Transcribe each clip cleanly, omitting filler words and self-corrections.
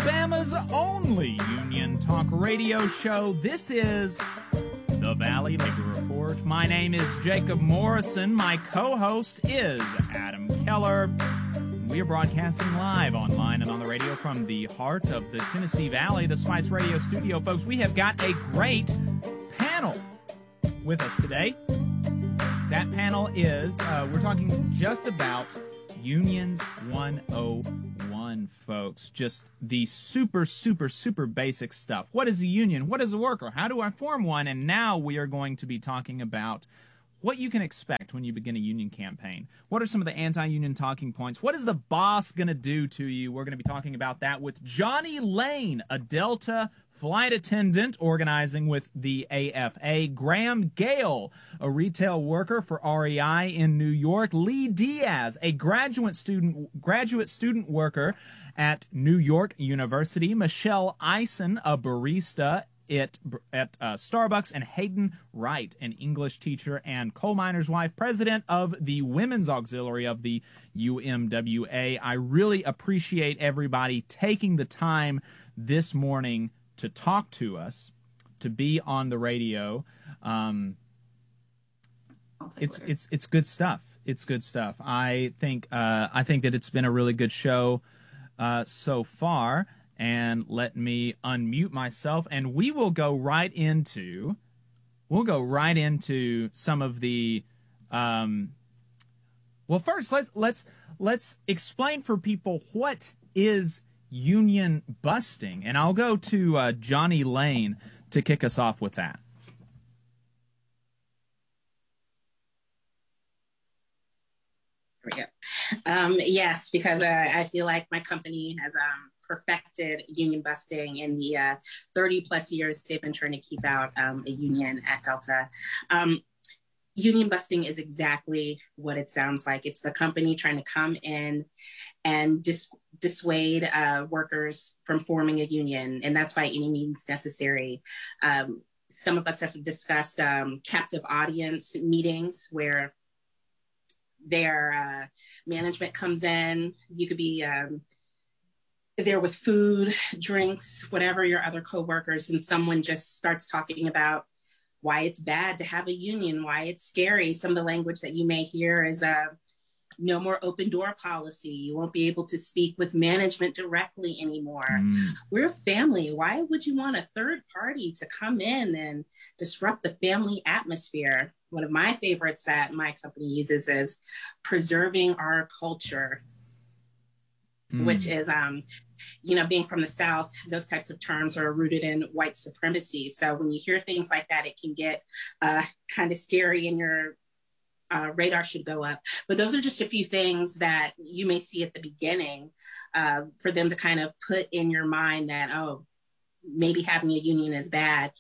Alabama's only union talk radio show. This is the Valley Labor Report. My name is Jacob Morrison. My co-host is Adam Keller. We are broadcasting live online and on the radio from the heart of the Tennessee Valley, the Spice Radio studio. Folks, we have got a great panel with us today. That panel is, we're talking just about Unions 101, folks. Just the super basic stuff. What is a union? What is a worker? How do I form one? And now we are going to be talking about what you can expect when you begin a union campaign. What are some of the anti-union talking points? What is the boss going to do to you? We're going to be talking about that with Johnny Lane, a Delta flight attendant organizing with the AFA, Graham Gale, a retail worker for REI in New York, Lee Diaz, a graduate student worker at New York University, Michelle Eisen, a barista at Starbucks, and Hayden Wright, an English teacher and coal miner's wife, president of the Women's Auxiliary of the UMWA. I really appreciate everybody taking the time this morning to talk to us, to be on the radio. It's good stuff. It's good stuff. I think that it's been a really good show so far. And let me unmute myself, and we will go right into some of the. Well, first let's explain for people what is union busting, and I'll go to Johnny Lane to kick us off with that. There we go. Yes, because I feel like my company has perfected union busting in the 30 plus years they've been trying to keep out a union at Delta. Union busting is exactly what it sounds like. It's the company trying to come in and dissuade workers from forming a union, and that's by any means necessary. Some of us have discussed captive audience meetings where their management comes in. You could be there with food, drinks, whatever, your other coworkers, and someone just starts talking about why it's bad to have a union, why it's scary. Some of the language that you may hear is no more open door policy. You won't be able to speak with management directly anymore. We're a family. Why would you want a third party to come in and disrupt the family atmosphere? One of my favorites that my company uses is preserving our culture, which is, being from the South, those types of terms are rooted in white supremacy. So when you hear things like that, it can get kind of scary, and your radar should go up. But those are just a few things that you may see at the beginning for them to kind of put in your mind that, oh, maybe having a union is bad.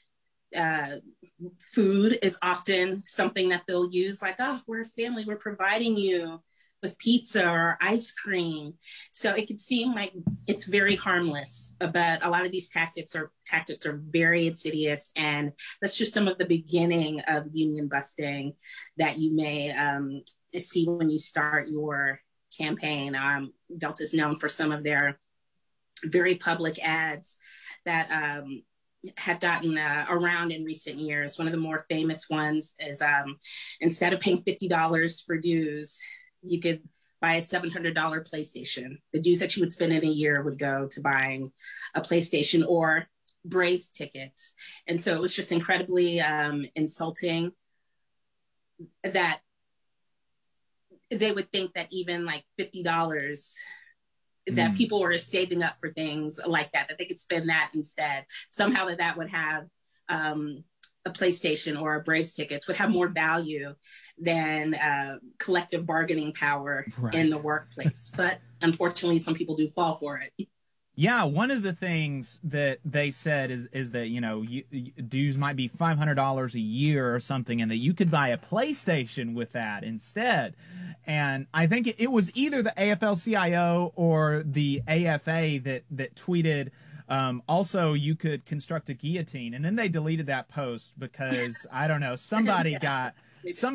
Food is often something that they'll use, like, oh, we're a family, we're providing you with pizza or ice cream. So it could seem like it's very harmless, but a lot of these tactics are very insidious, and that's just some of the beginning of union busting that you may see when you start your campaign. Delta is known for some of their very public ads that had gotten around in recent years. One of the more famous ones is instead of paying $50 for dues, you could buy a $700 PlayStation. The dues that you would spend in a year would go to buying a PlayStation or Braves tickets. And so it was just incredibly insulting that they would think that even like $50 that people were saving up for things like that they could spend that instead. Somehow that would have a PlayStation or a Braves tickets would have more value than collective bargaining power in the workplace. But unfortunately, some people do fall for it. Yeah, one of the things that they said is that, dues might be $500 a year or something, and that you could buy a PlayStation with that instead. And I think it was either the AFL-CIO or the AFA that tweeted, also you could construct a guillotine. And then they deleted that post because, I don't know, somebody got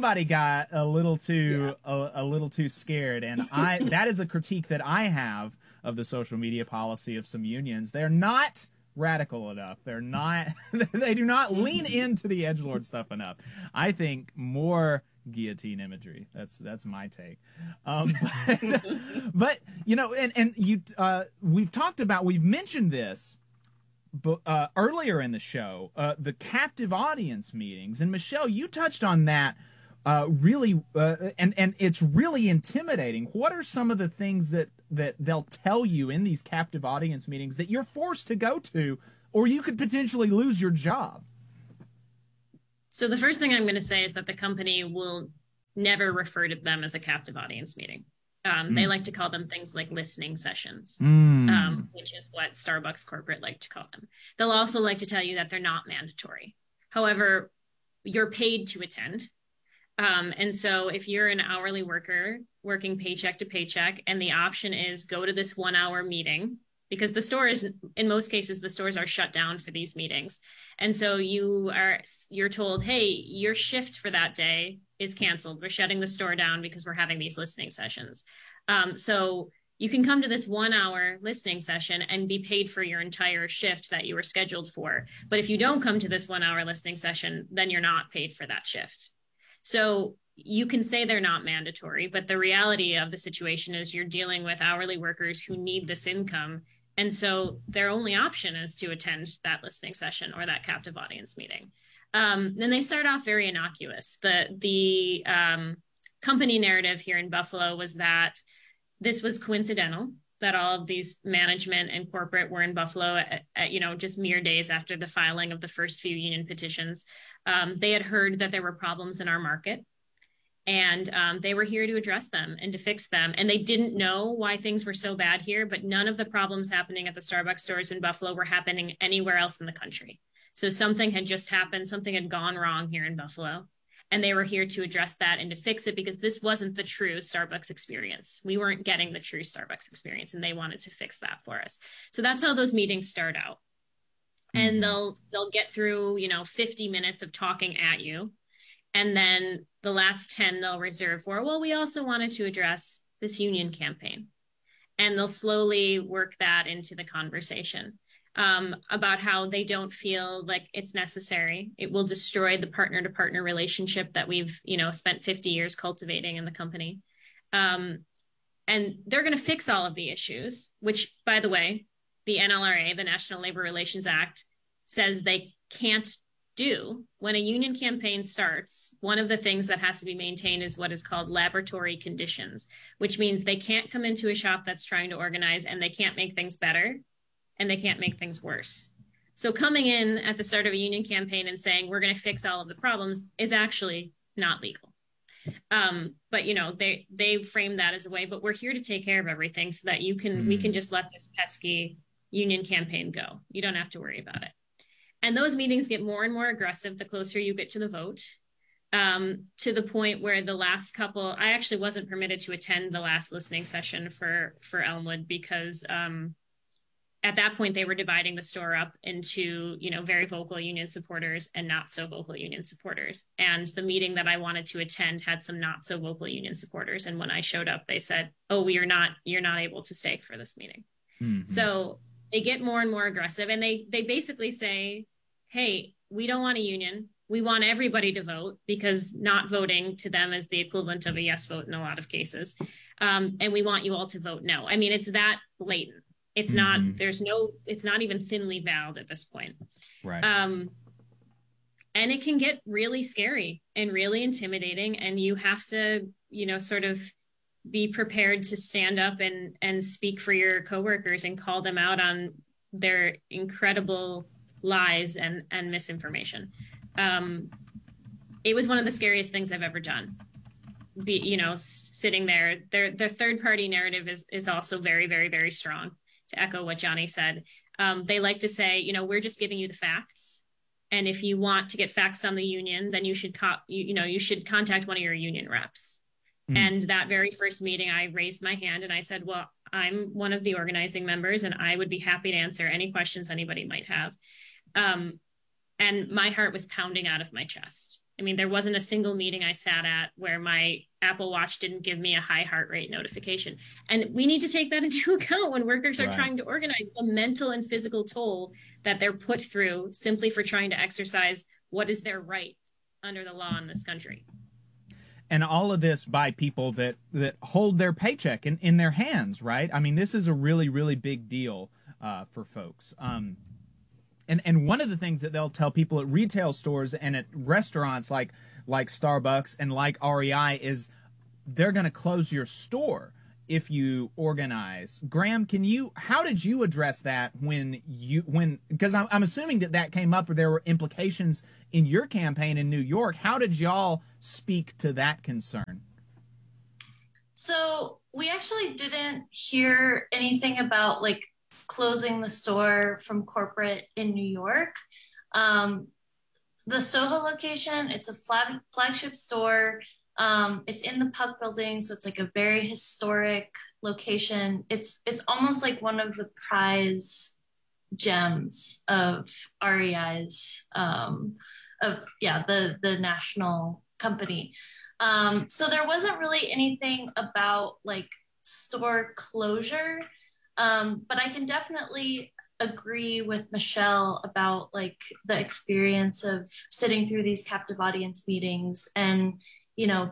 a little too scared. And that is a critique that I have of the social media policy of some unions. They're not radical enough. They're not, they do not lean into the edgelord stuff enough. I think more guillotine imagery. That's my take. But you know, and you, we've mentioned this earlier in the show, the captive audience meetings, and Michelle, you touched on that really, and it's really intimidating. What are some of the things that they'll tell you in these captive audience meetings that you're forced to go to, or you could potentially lose your job? So the first thing I'm going to say is that the company will never refer to them as a captive audience meeting. They like to call them things like listening sessions, which is what Starbucks corporate like to call them. They'll also like to tell you that they're not mandatory. However, you're paid to attend. And so if you're an hourly worker working paycheck to paycheck, and the option is go to this 1 hour meeting, because the stores, in most cases, the stores are shut down for these meetings. And so you're told, hey, your shift for that day is canceled. We're shutting the store down because we're having these listening sessions. So you can come to this 1 hour listening session and be paid for your entire shift that you were scheduled for. But if you don't come to this 1 hour listening session, then you're not paid for that shift. So you can say they're not mandatory, but the reality of the situation is you're dealing with hourly workers who need this income. And so their only option is to attend that listening session or that captive audience meeting. Then they start off very innocuous. The company narrative here in Buffalo was that this was coincidental, that all of these management and corporate were in Buffalo at just mere days after the filing of the first few union petitions. They had heard that there were problems in our market, and they were here to address them and to fix them. And they didn't know why things were so bad here, but none of the problems happening at the Starbucks stores in Buffalo were happening anywhere else in the country. So something had just happened, something had gone wrong here in Buffalo, and they were here to address that and to fix it, because this wasn't the true Starbucks experience. We weren't getting the true Starbucks experience, and they wanted to fix that for us. So that's how those meetings start out. And they'll get through, 50 minutes of talking at you. And then the last 10 they'll reserve for, well, we also wanted to address this union campaign. And they'll slowly work that into the conversation about how they don't feel like it's necessary. It will destroy the partner-to-partner relationship that we've, spent 50 years cultivating in the company. And they're going to fix all of the issues, which, by the way, the NLRA, the National Labor Relations Act, says they can't do. When a union campaign starts, one of the things that has to be maintained is what is called laboratory conditions, which means they can't come into a shop that's trying to organize, and they can't make things better, and they can't make things worse. So coming in at the start of a union campaign and saying we're going to fix all of the problems is actually not legal. But they frame that as a way, but we're here to take care of everything so that we can just let this pesky union campaign go. You don't have to worry about it. And those meetings get more and more aggressive the closer you get to the vote, to the point where the last couple, I actually wasn't permitted to attend the last listening session for Elmwood, because at that point they were dividing the store up into, very vocal union supporters and not so vocal union supporters. And the meeting that I wanted to attend had some not so vocal union supporters. And when I showed up, they said, oh, you're not able to stay for this meeting. So they get more and more aggressive, and they basically say, hey, we don't want a union. We want everybody to vote, because not voting to them is the equivalent of a yes vote in a lot of cases. And we want you all to vote no. I mean, it's that blatant. It's not, it's not even thinly veiled at this point. Right. And it can get really scary and really intimidating. And you have to, sort of be prepared to stand up and speak for your coworkers and call them out on their incredible lies and misinformation. It was one of the scariest things I've ever done. Sitting there, their third party narrative is also very, very, very strong. To echo what Johnny said, they like to say, we're just giving you the facts, and if you want to get facts on the union, then you should you should contact one of your union reps. And that very first meeting, I raised my hand and I said, well, I'm one of the organizing members, and I would be happy to answer any questions anybody might have. And my heart was pounding out of my chest. I mean, there wasn't a single meeting I sat at where my Apple Watch didn't give me a high heart rate notification. And we need to take that into account when workers are trying to organize the mental and physical toll that they're put through simply for trying to exercise what is their right under the law in this country. And all of this by people that hold their paycheck in their hands, right? I mean, this is a really, really big deal for folks. And one of the things that they'll tell people at retail stores and at restaurants like Starbucks and like REI is they're going to close your store if you organize. Graham, how did you address that because I'm assuming that came up or there were implications in your campaign in New York. How did y'all speak to that concern? So we actually didn't hear anything about like closing the store from corporate in New York. The Soho location, it's a flagship store. It's in the Puck building, so it's like a very historic location. It's almost like one of the prize gems of REI's, the national company. So there wasn't really anything about like store closure, but I can definitely agree with Michelle about like the experience of sitting through these captive audience meetings and, you know,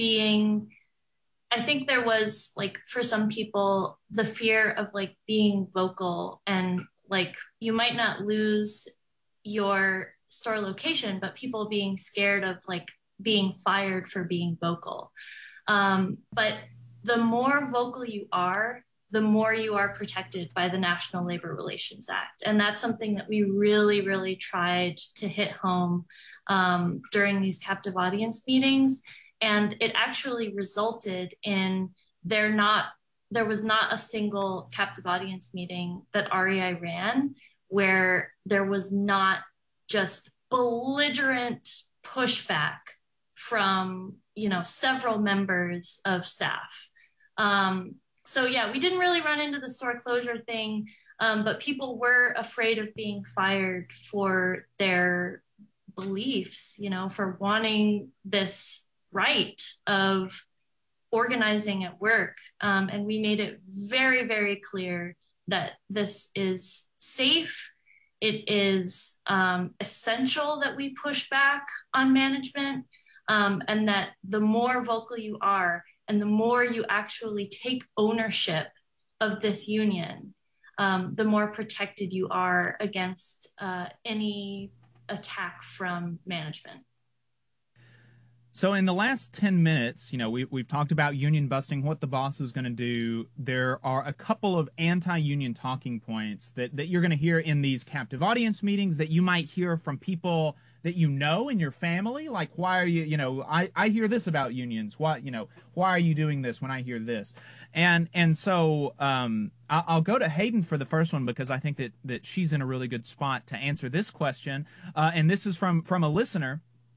I think there was like for some people the fear of like being vocal and like you might not lose your store location, but people being scared of like being fired for being vocal. But the more vocal you are, the more you are protected by the National Labor Relations Act. And that's something that we really, really tried to hit home during these captive audience meetings. And it actually resulted in there was not a single captive audience meeting that REI ran where there was not just belligerent pushback from, you know, several members of staff. So yeah, we didn't really run into the store closure thing, but people were afraid of being fired for their beliefs, you know, for wanting this right of organizing at work. And we made it very, very clear that this is safe. It is essential that we push back on management, and that the more vocal you are and the more you actually take ownership of this union, the more protected you are against any attack from management. So in the last 10 minutes, you know, we've talked about union busting, what the boss is going to do. There are a couple of anti-union talking points that you're going to hear in these captive audience meetings that you might hear from people that you know in your family. Like, why are you, you know, I hear this about unions. Why are you doing this when I hear this? And so I'll go to Hayden for the first one because I think that she's in a really good spot to answer this question. And this is from a listener.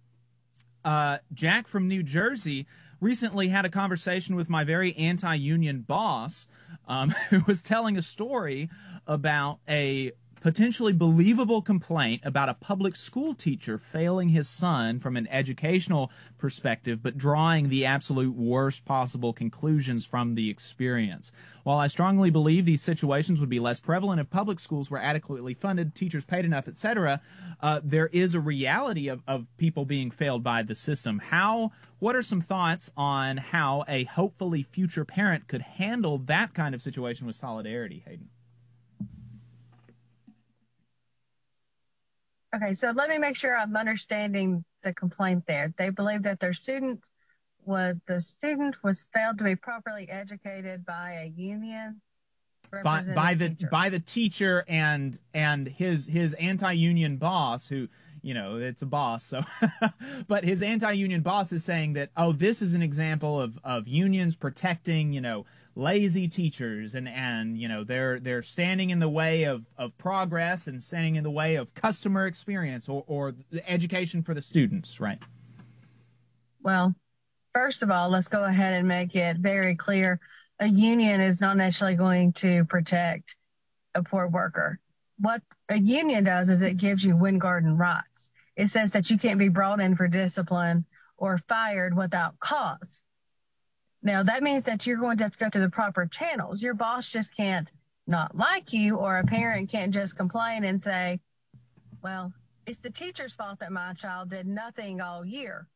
Jack from New Jersey recently had a conversation with my very anti-union boss, who was telling a story about a potentially believable complaint about a public school teacher failing his son from an educational perspective, but drawing the absolute worst possible conclusions from the experience. While I strongly believe these situations would be less prevalent if public schools were adequately funded, teachers paid enough, etc., there is a reality of people being failed by the system. What are some thoughts on how a hopefully future parent could handle that kind of situation with solidarity, Hayden? Okay, so let me make sure I'm understanding the complaint there. They believe that the student was failed to be properly educated by a union by the teacher and his anti-union boss, who, you know, it's a boss, so but his anti-union boss is saying that, oh, this is an example of unions protecting, you know, lazy teachers and you know, they're standing in the way of progress and standing in the way of customer experience or the education for the students, right? Well, first of all, let's go ahead and make it very clear. A union is not necessarily going to protect a poor worker. What a union does is it gives you wind garden rights. it says that you can't be brought in for discipline or fired without cause. Now, that means that you're going to have to go through the proper channels. Your boss just can't not like you, or a parent can't just complain and say, well, it's the teacher's fault that my child did nothing all year.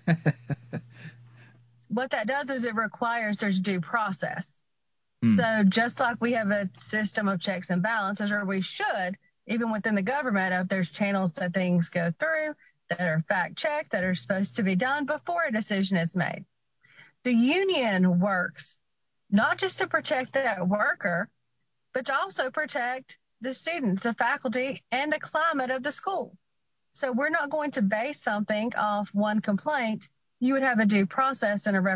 What that does is it requires there's due process. So just like we have a system of checks and balances, or we should, even within the government, if there's channels that things go through that are fact checked, that are supposed to be done before a decision is made. The union works not just to protect that worker, but to also protect the students, the faculty, and the climate of the school. So we're not going to base something off one complaint. You would have a due process and a